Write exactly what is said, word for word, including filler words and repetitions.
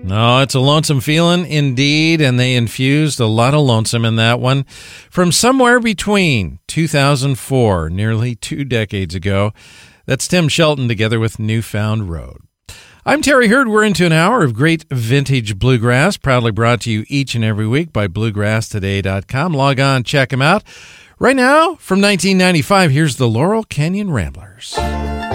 No, it's a lonesome feeling indeed, and they infused a lot of lonesome in that one. From somewhere between two thousand four, nearly two decades ago, that's Tim Shelton together with Newfound Road. I'm Terry Hurd. We're into an hour of great vintage bluegrass, proudly brought to you each and every week by bluegrass today dot com. Log on, check them out. Right now, from nineteen ninety-five, here's the Laurel Canyon Ramblers.